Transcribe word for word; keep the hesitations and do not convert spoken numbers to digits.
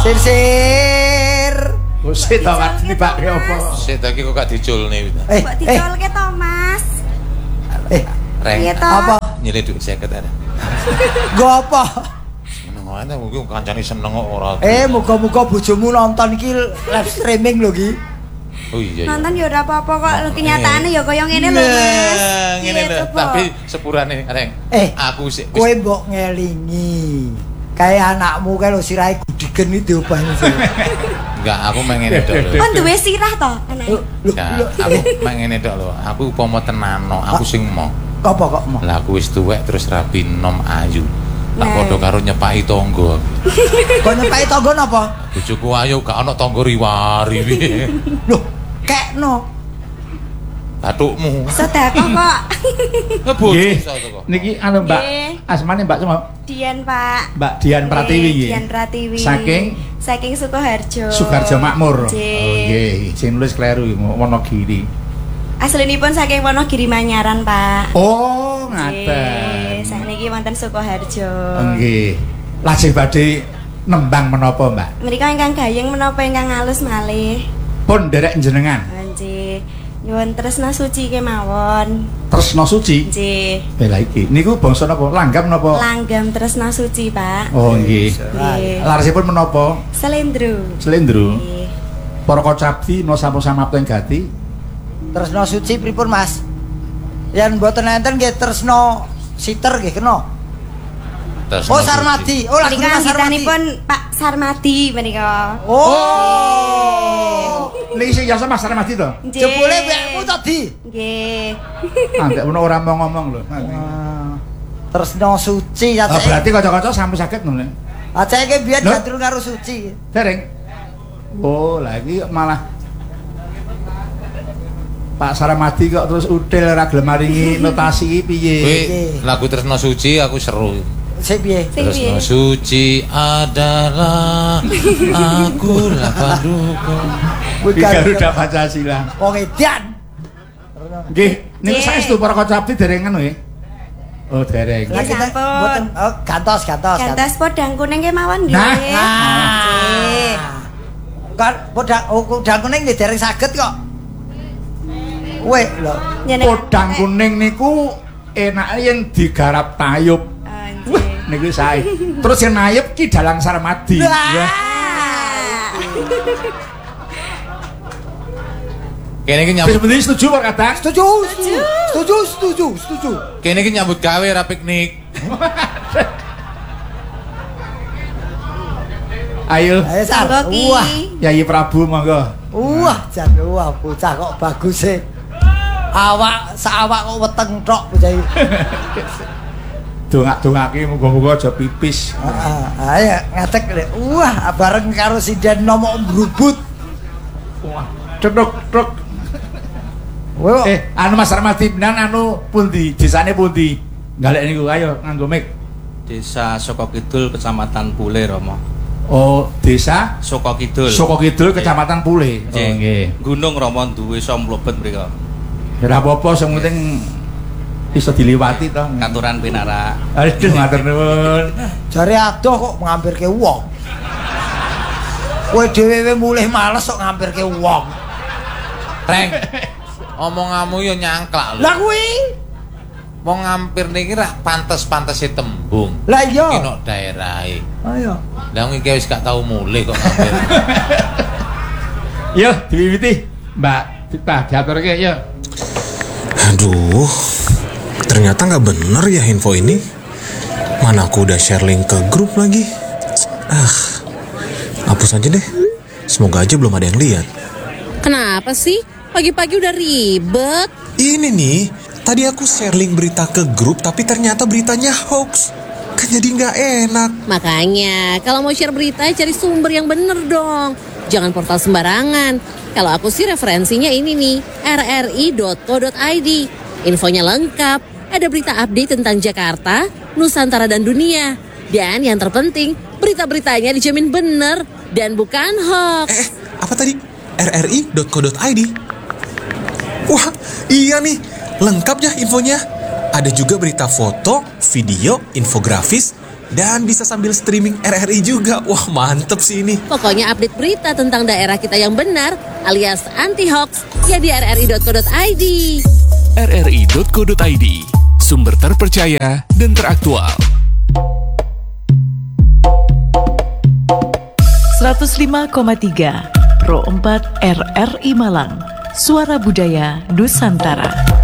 Sir. Oh, sik to Pak Pak opo? Sik iki kok gak diculne. Eh, kok dicolke to, Mas? Eh, Reng. apa? Nyilih duit seket ada. Nggo apa? Seneng ae mungkin kancane seneng kok ora. Eh, muga-muga bojomu nonton iki live streaming lho iki. Oh iya. Nonton ya ora apa-apa kok, kenyataane ya kaya ngene lho, Mas. Ngene lho, tapi sepurane Reng. Eh, aku sik kowe mbok ngelingi. Kayak anakmu kae lho sirahe gudigen iki diobahne. Enggak, aku mengene tok lho. Kon duwe sirah to, anake. Enggak, aku mengene tok lho. Aku umpama tenano, aku sing mau. Apa kok mau? Lah aku wis tuwek terus rabi nom ayu. Tak padha karo nyepaki tangga. Kok nyepaki tangga napa? Bojoku ayu gak ana tangga riwari piye. Loh, kekno. Batukmu. Sedekah kok. Nggih. Niki anu Mbak, asmane Mbak Cuma. Dian, Pak. Mbak Dian Pratiwi nggih. Dian Pratiwi. Saking saking Sukoharjo. Sukoharjo Makmur. Oh nggih. Sing nulis kleru Wonogiri. Aslinipun saking Wonogiri Manyaran, Pak. Oh, ngaten. Sakniki wonten Sukoharjo. Nggih. Lajeng badhe nembang menapa, Mbak? Menika ingkang gayeng menapa ingkang alus malih. Pun nderek njenengan. Nggih. Nyuwun tresna suci kemawon. Tresna suci? Nggih. Bela iki. Niku bangsa napa? Langgam napa? Langgam tresna suci, Pak. Oh, nggih. Nggih. Laresipun menapa? Slendro. Slendro. Nggih. Para kocabdi no sampo-samapten gati. Tresna suci pripun, Mas? Yen mboten enten nggih tresna siter nggih kena. Oh, Sarmadi. Oh, lagu Mas Sarmadi. Pun Pak Sarmadi menika. Oh. Niki sing jasa Mas Sarmadi to? Jebule wekmu tadi. Nggih. Angger ngono ora mau ngomong lho. Tresna suci ya. Oh, berarti kanca-kanca sampe saged ngono. Aceh iki biyen jadul karo suci. Dereng. Oh, lagi malah Pak Sarmadi kok terus util ora gelem maringi notasi piye? Lagu Tresna Suci aku seru. Sik piye? Tresna Suci adalah aku lah paduka. Garuda Pancasila. Wong edan. Nggih, niku saestu para kocabdi dereng ngono nggih. Oh, dereng. Ya sampun. Oh, gantos, gantos. Gantos podang kuning kemawon nggih. Nah. Kan podang podang kuning nggih dereng saged kok. Weh lho. Podang kuning niku enak yen digarap tayub. Wah, niku sae. Terus yang nayub ki Dalang Sarmadi. Ya. Kene iki nyambut. Wis setuju Pak Kadang? Setuju. Setuju, setuju, setuju. Kene iki nyambut gawe ra piknik. Ayo. Ayo Sar. Wah, Yayi Prabu monggo. Wah, jan wah bocah kok bagus e. Awak saawak kok weteng tok bocah iki. Dongak-dongake muga-muga aja pipis. Heeh, ayo ngatek lek. Wah, bareng karo sinden nomok brubut. Wah, truk truk. Eh, anu Mas Sarmadi benan anu pundi? Desane pundi? Galek niku ayo nganggo mic. Desa Soko Kidul, Kecamatan Pule, Romo. Oh, desa Soko Kidul. Soko Kidul, Kecamatan Pule. Oh, nggih. Gunung Romo duwe iso mlebet mriko. Ora apa-apa, sing penting iso diliwati to. Katuran pinara. Aduh, matur nuwun. Jare adoh kok ngampirke wong. Kowe dhewe mulih males kok ngampirke wong. Reng. Omonganmu yo nyangklak lho. Lah kuwi wong ngampir niki ra pantes-pantese tembung. Lah iya. Iki nok daerahe. Ayo. Lah iki wis gak tau mulih kok ngampir. Yo, diwiwiti. Mbak, kita diaturke yo. Aduh, ternyata nggak bener ya info ini. Mana aku udah share link ke grup lagi. Ah, hapus aja deh. Semoga aja belum ada yang lihat. Kenapa sih? Pagi-pagi udah ribet. Ini nih, tadi aku share link berita ke grup, tapi ternyata beritanya hoax. Kan jadi nggak enak. Makanya, kalau mau share berita, cari sumber yang bener dong. Jangan portal sembarangan. Kalau aku sih referensinya ini nih, r r i dot co dot i d. Infonya lengkap, ada berita update tentang Jakarta, Nusantara dan dunia. Dan yang terpenting, berita-beritanya dijamin bener dan bukan hoax. Eh, apa tadi? r r i dot co dot i d. Wah, iya nih, lengkap ya infonya. Ada juga berita foto, video, infografis, Dan bisa sambil streaming R R I juga. Wah, mantep sih ini. Pokoknya update berita tentang daerah kita yang benar alias anti-hoax ya di r r i dot co dot i d. r r i dot co dot i d, sumber terpercaya dan teraktual. seratus lima koma tiga Pro empat R R I Malang, Suara Budaya Nusantara.